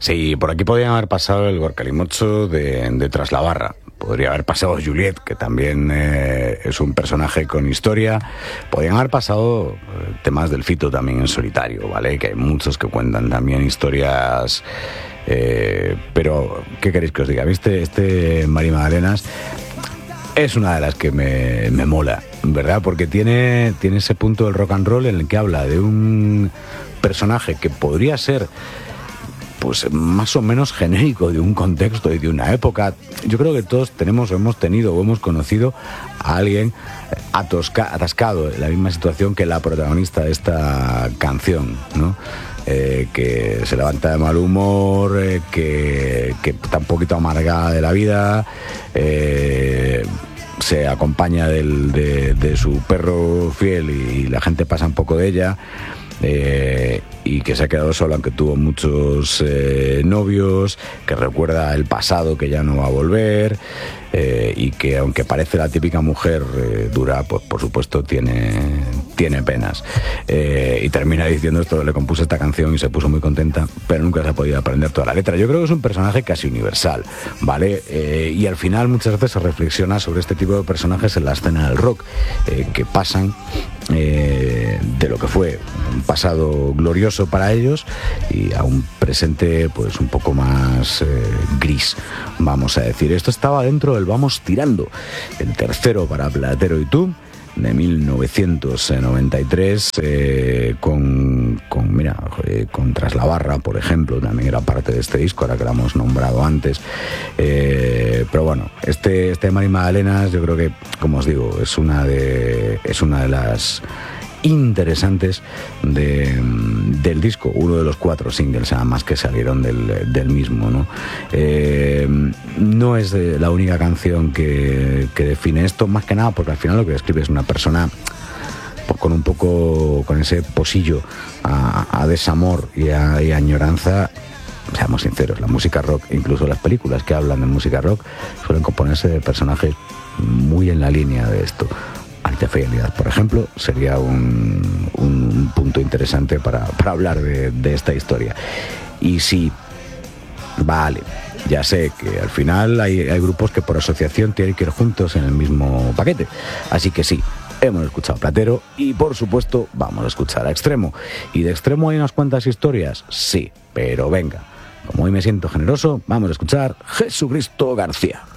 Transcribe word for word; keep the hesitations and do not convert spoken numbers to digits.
Sí, por aquí podrían haber pasado el Gorkalimocho de, de Tras la Barra. Podría haber pasado Juliet, que también eh, es un personaje con historia. Podrían haber pasado eh, temas del Fito también en solitario, ¿vale? Que hay muchos que cuentan también historias... Eh, pero, ¿qué queréis que os diga? ¿Viste? Este Mari Magdalenas es una de las que me, me mola, ¿verdad? Porque tiene, tiene ese punto del rock and roll en el que habla de un personaje que podría ser... pues más o menos genérico de un contexto y de una época. Yo creo que todos tenemos o hemos tenido o hemos conocido a alguien atosca, atascado en la misma situación que la protagonista de esta canción, ¿no? Eh, que se levanta de mal humor, eh, que, que está un poquito amargada de la vida, eh, se acompaña del, de, de su perro fiel y la gente pasa un poco de ella. Eh, y que se ha quedado sola aunque tuvo muchos eh, novios, que recuerda el pasado que ya no va a volver, eh, y que aunque parece la típica mujer eh, dura, pues por supuesto tiene, tiene penas, eh, y termina diciendo esto: le compuse esta canción y se puso muy contenta, pero nunca se ha podido aprender toda la letra. Yo creo que es un personaje casi universal, ¿vale? Eh, y al final muchas veces se reflexiona sobre este tipo de personajes en la escena del rock, eh, que pasan eh, de lo que fue un pasado glorioso para ellos y a un presente pues un poco más eh, gris, vamos a decir. Esto estaba dentro del Vamos Tirando, el tercero para Platero y tú, de mil novecientos noventa y tres, eh, con, con, mira, eh, con Tras la Barra, por ejemplo, también era parte de este disco, ahora que lo hemos nombrado antes. Eh, pero bueno, este, este Mari Magdalenas, yo creo que, como os digo, es una de, es una de las interesantes de, del disco, uno de los cuatro singles además que salieron del, del mismo, ¿no? Eh, no es la única canción que, que define esto, más que nada porque al final lo que describe es una persona pues, con un poco, con ese posillo a, a desamor y a, y a añoranza. Seamos sinceros, la música rock, incluso las películas que hablan de música rock, suelen componerse de personajes muy en la línea de esto. Alicia Fidelidad, por ejemplo, sería un, un punto interesante para, para hablar de, de esta historia. Y sí, vale, ya sé que al final hay, hay grupos que por asociación tienen que ir juntos en el mismo paquete. Así que sí, hemos escuchado Platero y por supuesto vamos a escuchar a Extremo. ¿Y de Extremo hay unas cuantas historias? Sí, pero venga, como hoy me siento generoso, vamos a escuchar Jesucristo García.